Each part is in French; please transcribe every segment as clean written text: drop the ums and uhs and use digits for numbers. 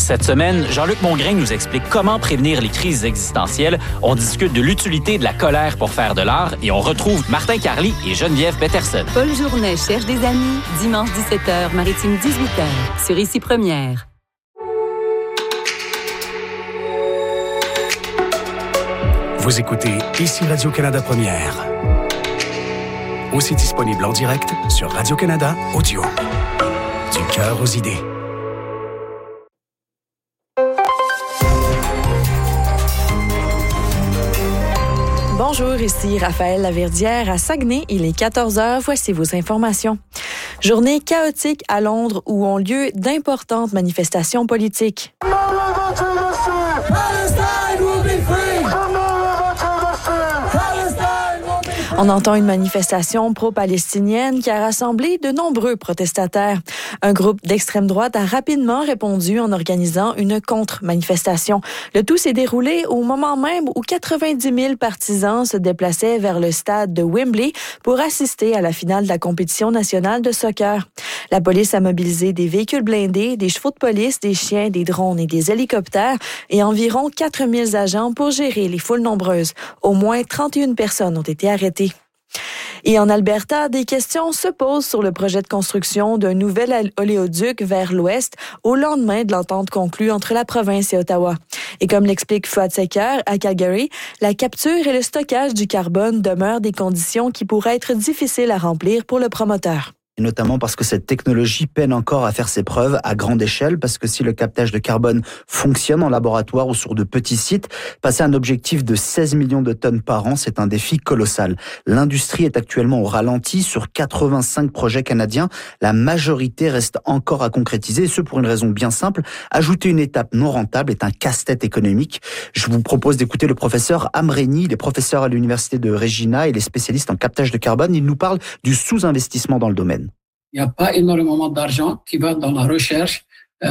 Cette semaine, Jean-Luc Mongrain nous explique comment prévenir les crises existentielles. On discute de l'utilité de la colère pour faire de l'art et on retrouve Martin Carly et Geneviève Peterson. Paul Journet cherche des amis. Dimanche 17h, Maritime 18h. Sur Ici Première. Vous écoutez Ici Radio-Canada Première. Aussi disponible en direct sur Radio-Canada Audio. Du cœur aux idées. Bonjour, ici Raphaël Laverdière à Saguenay. Il est 14h. Voici vos informations. Journée chaotique à Londres où ont lieu d'importantes manifestations politiques. On entend une manifestation pro-palestinienne qui a rassemblé de nombreux protestataires. Un groupe d'extrême droite a rapidement répondu en organisant une contre-manifestation. Le tout s'est déroulé au moment même où 90 000 partisans se déplaçaient vers le stade de Wembley pour assister à la finale de la compétition nationale de soccer. La police a mobilisé des véhicules blindés, des chevaux de police, des chiens, des drones et des hélicoptères et environ 4 000 agents pour gérer les foules nombreuses. Au moins 31 personnes ont été arrêtées. Et en Alberta, des questions se posent sur le projet de construction d'un nouvel oléoduc vers l'ouest au lendemain de l'entente conclue entre la province et Ottawa. Et comme l'explique Fuad Seker à Calgary, la capture et le stockage du carbone demeurent des conditions qui pourraient être difficiles à remplir pour le promoteur. Et notamment parce que cette technologie peine encore à faire ses preuves à grande échelle, parce que si le captage de carbone fonctionne en laboratoire ou sur de petits sites, passer un objectif de 16 millions de tonnes par an, c'est un défi colossal. L'industrie est actuellement au ralenti sur 85 projets canadiens. La majorité reste encore à concrétiser, et ce pour une raison bien simple. Ajouter une étape non rentable est un casse-tête économique. Je vous propose d'écouter le professeur Amreni, il est professeur à l'université de Regina et il est spécialiste en captage de carbone. Il nous parle du sous-investissement dans le domaine. Il n'y a pas énormément d'argent qui va dans la recherche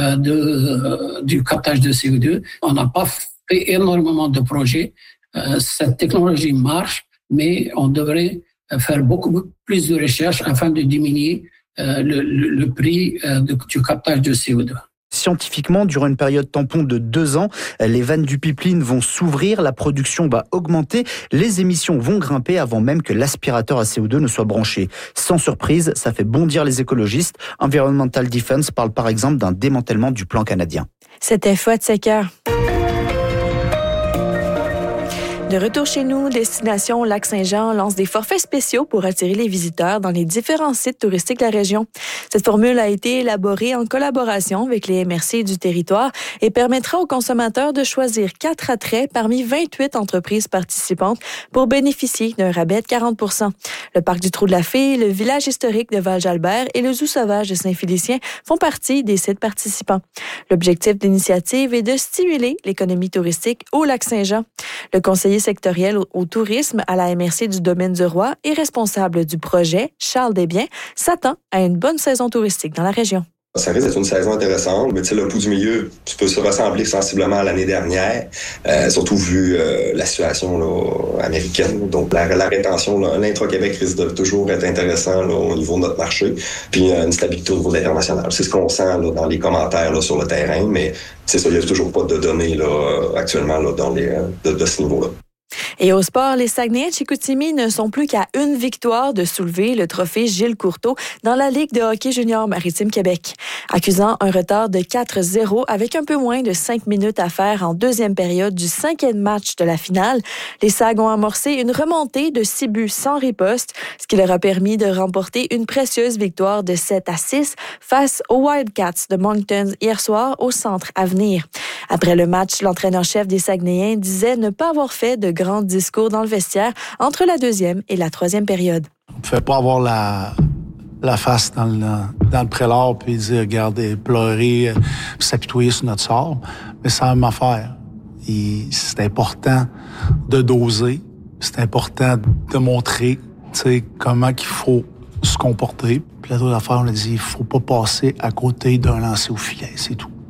du captage de CO2. On n'a pas fait énormément de projets. Cette technologie marche, mais on devrait faire beaucoup plus de recherches afin de diminuer le prix du captage de CO2. Scientifiquement, durant une période tampon de 2 ans, les vannes du pipeline vont s'ouvrir, la production va augmenter, les émissions vont grimper avant même que l'aspirateur à CO2 ne soit branché. Sans surprise, ça fait bondir les écologistes. Environmental Defense parle par exemple d'un démantèlement du plan canadien. C'était Fuad Seker. De retour chez nous, Destination Lac-Saint-Jean lance des forfaits spéciaux pour attirer les visiteurs dans les différents sites touristiques de la région. Cette formule a été élaborée en collaboration avec les MRC du territoire et permettra aux consommateurs de choisir 4 attraits parmi 28 entreprises participantes pour bénéficier d'un rabais de 40 %. Le parc du Trou de la Fée, le village historique de Val-Jalbert et le zoo sauvage de Saint-Félicien font partie des sites participants. L'objectif de l'initiative est de stimuler l'économie touristique au Lac-Saint-Jean. Le conseiller sectoriel au tourisme à la MRC du Domaine du Roi et responsable du projet, Charles Desbiens, s'attend à une bonne saison touristique dans la région. Ça risque d'être une saison intéressante, mais le pouls du milieu peut se ressembler sensiblement à l'année dernière, surtout vu la situation là, américaine. Donc la rétention, l'intra-Québec risque de toujours être intéressant là, au niveau de notre marché, puis une stabilité au niveau de l'international. C'est ce qu'on sent là, dans les commentaires là, sur le terrain, mais c'est ça, il n'y a toujours pas de données là, actuellement là, de ce niveau-là. Et au sport, les Saguenayens de Chicoutimi ne sont plus qu'à une victoire de soulever le trophée Gilles Courteau dans la Ligue de hockey junior Maritime Québec. Accusant un retard de 4-0 avec un peu moins de 5 minutes à faire en deuxième période du 5e match de la finale, les Sags ont amorcé une remontée de 6 buts sans riposte, ce qui leur a permis de remporter une précieuse victoire de 7-6 face aux Wildcats de Moncton hier soir au Centre Avenir. Après le match, l'entraîneur-chef des Saguenayens disait ne pas avoir fait de grands discours dans le vestiaire entre la deuxième et la troisième période. On ne pouvait pas avoir la face dans le prélat puis dire, regardez, pleurer, s'apitoyer sur notre sort. Mais c'est la même affaire. Et c'est important de doser. C'est important de montrer, comment qu'il faut se comporter. Puis la deuxième affaire, on a dit, il faut pas passer à côté d'un lancer au filet, c'est tout.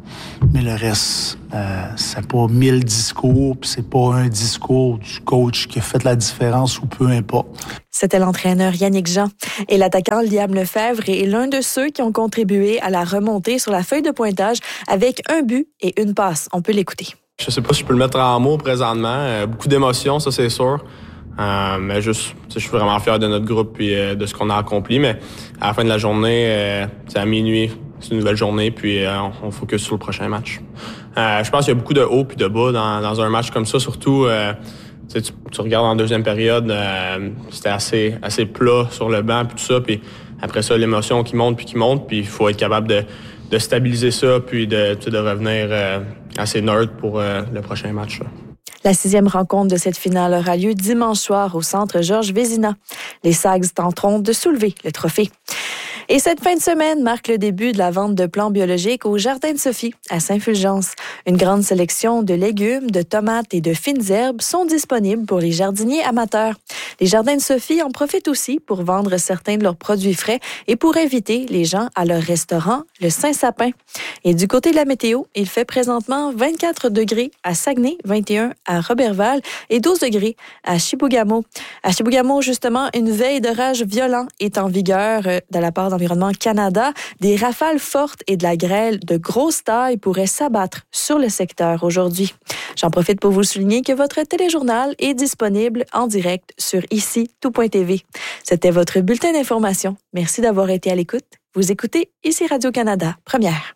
Mais le reste, c'est pas 1000 discours, puis c'est pas un discours du coach qui a fait la différence ou peu importe. C'était l'entraîneur Yannick Jean. Et l'attaquant Liam Lefebvre est l'un de ceux qui ont contribué à la remontée sur la feuille de pointage avec un but et une passe. On peut l'écouter. Je sais pas si je peux le mettre en mots présentement. Beaucoup d'émotions, ça c'est sûr. Mais juste, je suis vraiment fier de notre groupe et de ce qu'on a accompli. Mais à la fin de la journée, à minuit, c'est une nouvelle journée, puis on focus sur le prochain match. Je pense qu'il y a beaucoup de hauts puis de bas dans un match comme ça, surtout. Tu regardes en deuxième période, c'était assez plat sur le banc puis tout ça, puis après ça l'émotion qui monte, puis il faut être capable de stabiliser ça puis de revenir assez neutre pour le prochain match. Là. La 6e rencontre de cette finale aura lieu dimanche soir au centre Georges Vézina. Les Sags tenteront de soulever le trophée. Et cette fin de semaine marque le début de la vente de plants biologiques au Jardin de Sophie, à Saint-Fulgence. Une grande sélection de légumes, de tomates et de fines herbes sont disponibles pour les jardiniers amateurs. Les Jardins de Sophie en profitent aussi pour vendre certains de leurs produits frais et pour inviter les gens à leur restaurant, le Saint-Sapin. Et du côté de la météo, il fait présentement 24 degrés à Saguenay, 21 à Roberval et 12 degrés à Chibougamau. À Chibougamau, justement, une veille d'orage violent est en vigueur de la part d'Environnement Canada. Des rafales fortes et de la grêle de grosse taille pourraient s'abattre sur le secteur aujourd'hui. J'en profite pour vous souligner que votre téléjournal est disponible en direct sur ici-tout.tv. C'était votre bulletin d'information. Merci d'avoir été à l'écoute. Vous écoutez Ici Radio-Canada, première.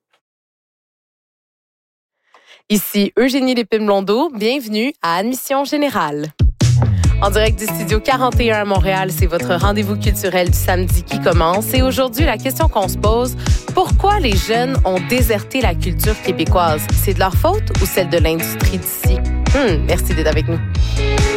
Ici Eugénie Lépine-Blondeau, bienvenue à Admission Générale. En direct du Studio 41 à Montréal, c'est votre rendez-vous culturel du samedi qui commence. Et aujourd'hui, la question qu'on se pose, pourquoi les jeunes ont déserté la culture québécoise? C'est de leur faute ou celle de l'industrie d'ici? Merci d'être avec nous.